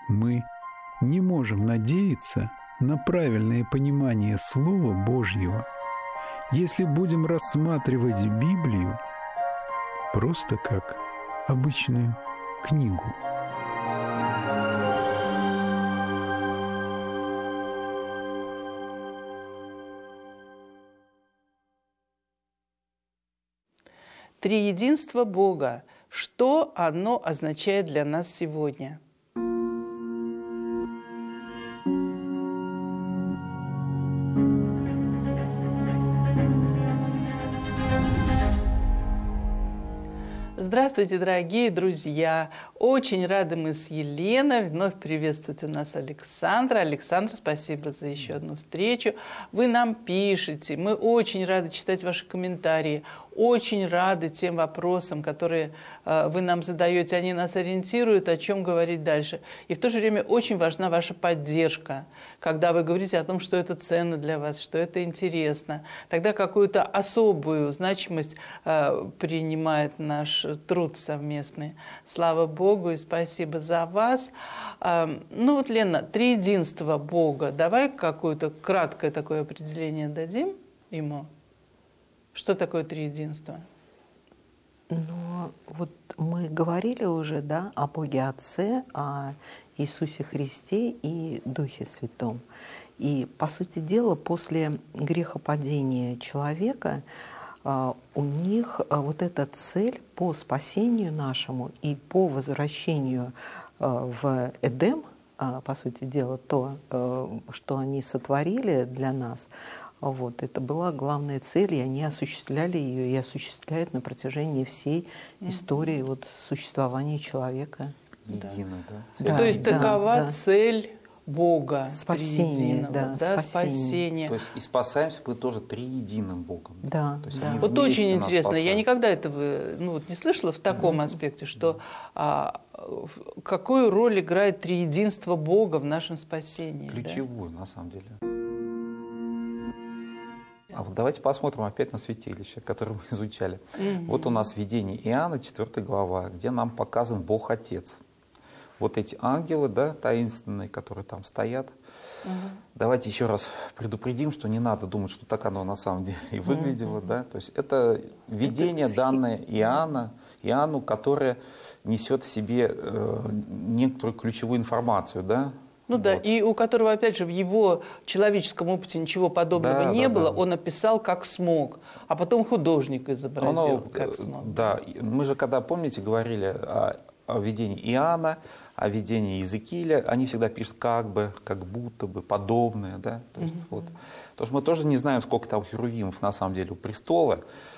мы не можем надеяться на правильное понимание Слова Божьего, если будем рассматривать Библию просто как обычную книгу. Триединство Бога. Что оно означает для нас сегодня? Здравствуйте, дорогие друзья! Очень рады мы с Еленой вновь приветствовать у нас Александра. Александр, спасибо за еще одну встречу. Вы нам пишете, мы очень рады читать ваши комментарии, очень рады тем вопросам, которые вы нам задаете. Они нас ориентируют, о чем говорить дальше. И в то же время очень важна ваша поддержка, когда вы говорите о том, что это ценно для вас, что это интересно. Тогда какую-то особую значимость принимает наш труд совместный. Слава Богу и спасибо за вас. Ну вот, Лена, триединство Бога. Давай какое-то краткое такое определение дадим ему. Что такое триединство? Ну, вот мы говорили уже, да, о Боге Отце, о Иисусе Христе и Духе Святом. И, по сути дела, после грехопадения человека у них вот эта цель по спасению нашему и по возвращению в Эдем, по сути дела, то, что они сотворили для нас, вот, это была главная цель, и они осуществляли ее и осуществляют на протяжении всей истории вот, существования человека. Едино, да? Да, то есть такова цель Бога, спасение, спасение. То есть и спасаемся мы тоже триединым Богом. Да, То есть да. Вот очень интересно, я спасают. Никогда этого не слышала в таком аспекте, что какую роль играет триединство Бога в нашем спасении. Ключевую, на самом деле. А вот давайте посмотрим опять на святилище, которое мы изучали. Вот у нас видение Иоанна, 4 глава, где нам показан Бог Отец. Вот эти ангелы, да, таинственные, которые там стоят. Давайте еще раз предупредим, что не надо думать, что так оно на самом деле и выглядело. Да? То есть это видение, данное Иоанну, которое несет в себе некоторую ключевую информацию. Да? Ну да, и у которого, опять же, в его человеческом опыте ничего подобного не было, он описал как смог, а потом художник изобразил как смог. Да, мы же когда, помните, говорили о видении Иоанна, о видении Иезекииля, они всегда пишут как бы, как будто бы, подобное. Да? То есть, вот. Потому что мы тоже не знаем, сколько там херувимов на самом деле у престола.